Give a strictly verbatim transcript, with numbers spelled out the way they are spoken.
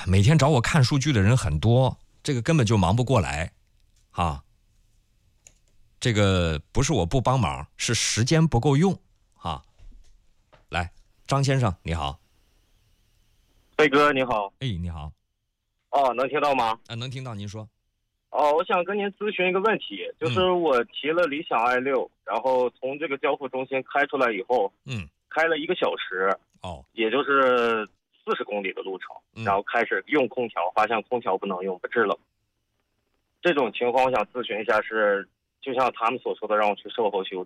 每天找我看数据的人很多，这个根本就忙不过来，啊，这个不是我不帮忙，是时间不够用，啊。来，张先生你好。 飞哥你好。 哎，你好。 哦，能听到吗？ 啊，能听到，您说。 哦，我想跟您咨询一个问题，就是我提了理想 i 六，然后从这个交付中心开出来以后， 嗯， 开了一个小时， 哦， 也就是四十公里的路程， 嗯、 然后开始用空调，发现空调不能用，不制冷。这种情况我想咨询一下是，就像他们所说的，让我去售后修